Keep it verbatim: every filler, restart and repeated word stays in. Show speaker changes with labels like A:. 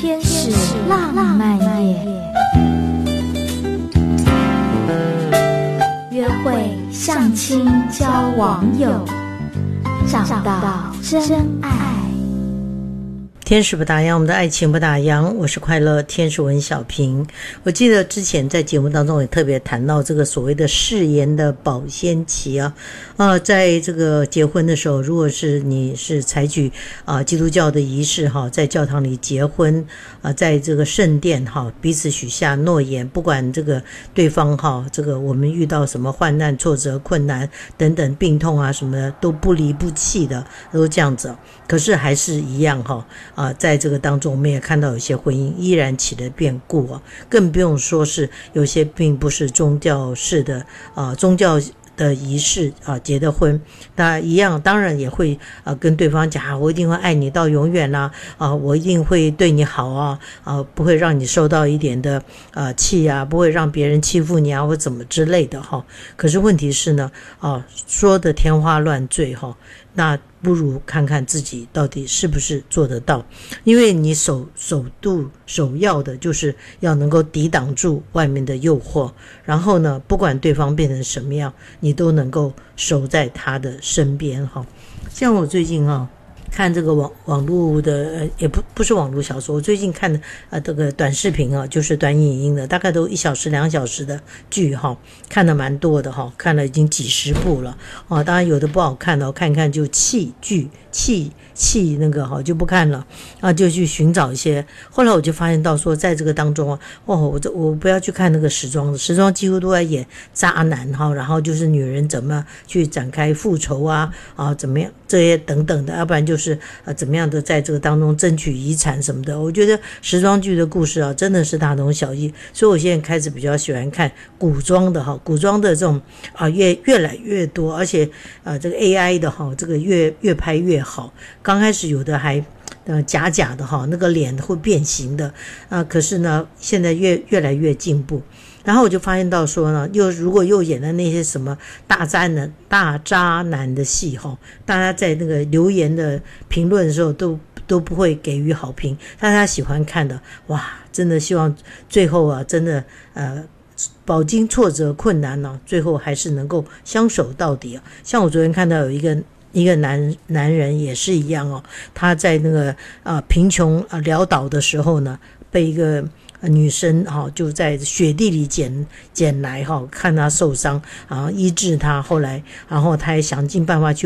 A: 天使浪漫夜，约会相亲交网友，找到真爱。
B: 天使不打烊，我们的爱情不打烊。我是快乐天使文小平。我记得之前在节目当中也特别谈到这个所谓的誓言的保鲜期啊，呃，在这个结婚的时候，如果是你是采取啊、呃、基督教的仪式哈，在教堂里结婚啊、呃，在这个圣殿哈，彼此许下诺言，不管这个对方哈，这个我们遇到什么患难、挫折、困难等等病痛啊什么的，都不离不弃的，都这样子。可是还是一样哈。啊、呃，在这个当中，我们也看到有些婚姻依然起了变故啊，更不用说是有些并不是宗教式的啊、呃、宗教的仪式啊、呃、结的婚，那一样当然也会啊、呃、跟对方讲啊，我一定会爱你到永远啦啊、呃，我一定会对你好啊啊、呃，不会让你受到一点的呃气啊，不会让别人欺负你啊或怎么之类的哈。可是问题是呢啊、呃，说的天花乱坠哈。那不如看看自己到底是不是做得到，因为你首首度首要的就是要能够抵挡住外面的诱惑，然后呢，不管对方变成什么样，你都能够守在他的身边哈。像我最近啊。看这个网网络的呃也不不是网络小说，我最近看的呃这个短视频啊，就是短影音的，大概都一小时两小时的剧哈，看的蛮多的哈，看了已经几十部了啊，当然有的不好看的，看一看就弃剧弃弃那个哈就不看了啊，就去寻找一些。后来我就发现到说，在这个当中啊，哦，我这我不要去看那个时装的，时装几乎都在演渣男哈，然后就是女人怎么去展开复仇啊啊怎么样这些等等的，要不然就是。是呃怎么样的在这个当中争取遗产什么的，我觉得时装剧的故事啊真的是大同小异，所以我现在开始比较喜欢看古装的哈，古装的这种啊越越来越多，而且呃这个 A I 的哈，这个越越拍越好。刚开始有的还呃假假的哈，那个脸会变形的啊、呃，可是呢现在越越来越进步。然后我就发现到说呢，又如果又演的那些什么大渣男、大渣男的戏哈，大家在那个留言的评论的时候都都不会给予好评，但他喜欢看的，哇，真的希望最后啊，真的呃。饱经挫折困难呢、啊，最后还是能够相守到底啊！像我昨天看到有一个一个男男人也是一样哦，他在那个啊、呃、贫穷啊、呃、潦倒的时候呢，被一个女生哈、哦、就在雪地里捡捡来哈、哦，看他受伤，然后医治他，后来然后他也想尽办法去